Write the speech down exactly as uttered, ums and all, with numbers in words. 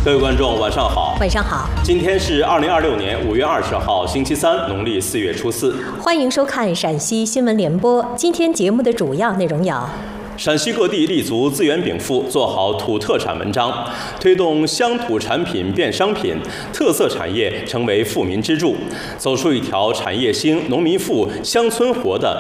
各位观众，晚上好。 晚上好。 今天是二零二六年五月二十号，星期三，农历四月初四。 欢迎收看陕西新闻联播。今天节目的主要内容有： 陕西各地立足资源禀赋，做好土特产文章，推动乡土产品变商品，特色产业成为富民支柱，走出一条产业兴、农民富、乡村活的